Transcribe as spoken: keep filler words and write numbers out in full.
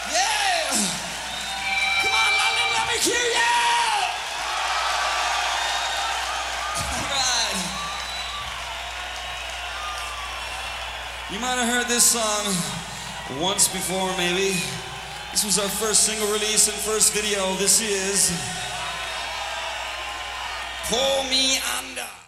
Yeah! Come on, London, let me hear you! All right. You might have heard this song once before, maybe. This was our first single release and first video. This is Pull Me Under.